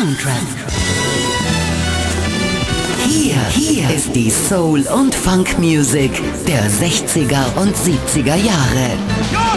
Soundtrack. Hier ist die Soul- und Funk-Music der 60er und 70er Jahre.